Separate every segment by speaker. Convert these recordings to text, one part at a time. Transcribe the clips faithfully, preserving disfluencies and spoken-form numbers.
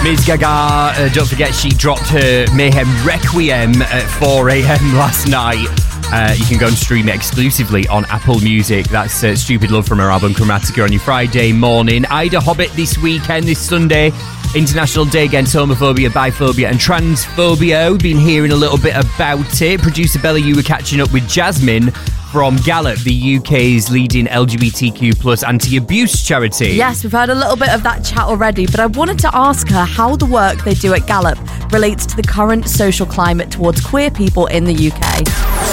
Speaker 1: Miz Gaga, uh, don't forget she dropped her Mayhem Requiem at four a.m. last night. Uh, you can go and stream it exclusively on Apple Music. That's uh, Stupid Love from her album Chromatica on your Friday morning. Ida Hobbit this weekend, this Sunday. International Day Against Homophobia, Biphobia and Transphobia. We've been hearing a little bit about it. Producer Bella, you were catching up with Jasmine from Gallup, the U K's leading L G B T Q plus anti-abuse charity.
Speaker 2: Yes, we've heard a little bit of that chat already, but I wanted to ask her how the work they do at Gallup relates to the current social climate towards queer people in the U K.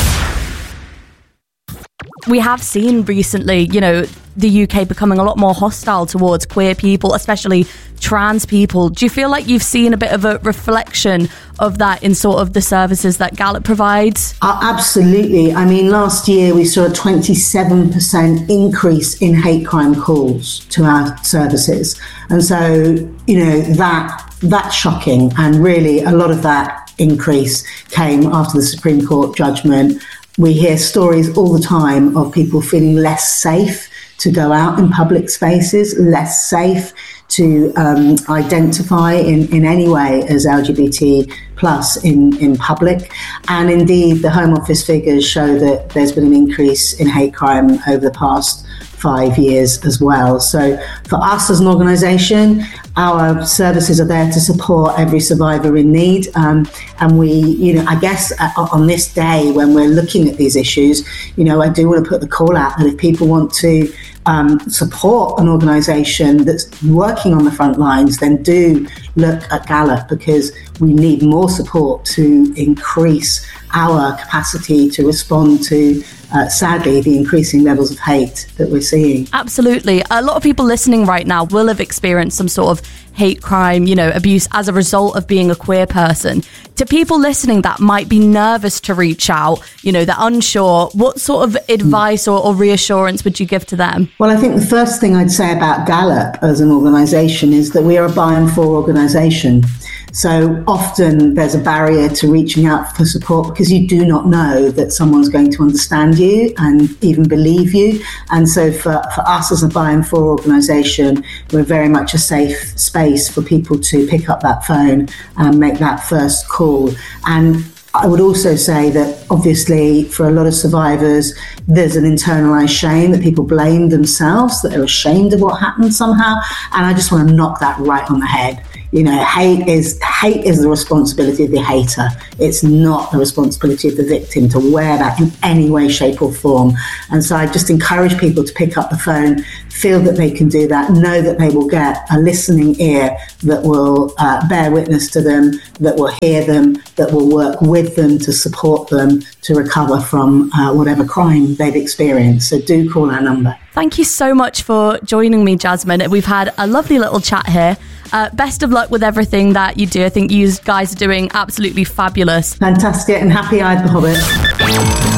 Speaker 2: We have seen recently, you know, the U K becoming a lot more hostile towards queer people, especially trans people. Do you feel like you've seen a bit of a reflection of that in sort of the services that Gallup provides?
Speaker 3: Uh, absolutely. I mean, last year we saw a twenty-seven percent increase in hate crime calls to our services. And so, you know, that that's shocking. And really a lot of that increase came after the Supreme Court judgment. We hear stories all the time of people feeling less safe to go out in public spaces, less safe to um, identify in, in any way as L G B T plus in, in public. And indeed, the Home Office figures show that there's been an increase in hate crime over the past five years as well. So for us as an organisation, our services are there to support every survivor in need. Um, and we, you know, I guess uh, on this day when we're looking at these issues, you know, I do want to put the call out that if people want to um, support an organisation that's working on the front lines, then do look at Gallup, because we need more support to increase our capacity to respond to Uh, sadly, the increasing levels of hate that we're seeing.
Speaker 2: Absolutely. A lot of people listening right now will have experienced some sort of hate crime, you know, abuse as a result of being a queer person. To people listening that might be nervous to reach out, you know, they're unsure, what sort of advice or, or reassurance would you give to them?
Speaker 3: Well, I think the first thing I'd say about Gallup as an organisation is that we are a by and for organisation. So often there's a barrier to reaching out for support because you do not know that someone's going to understand you and even believe you. And so for, for us as a by and for organisation, we're very much a safe space for people to pick up that phone and make that first call. And I would also say that obviously for a lot of survivors, there's an internalised shame that people blame themselves, that they're ashamed of what happened somehow. And I just want to knock that right on the head. You know, hate is hate is the responsibility of the hater. It's not the responsibility of the victim to wear that in any way, shape or form. And so I just encourage people to pick up the phone, feel that they can do that, know that they will get a listening ear that will uh, bear witness to them, that will hear them, that will work with them to support them to recover from uh, whatever crime they've experienced. So do call our number.
Speaker 2: Thank you so much for joining me, Jasmine. We've had a lovely little chat here. Uh, best of luck with everything that you do. I think you guys are doing absolutely fabulous.
Speaker 3: Fantastic, and happy Ida Hobbit.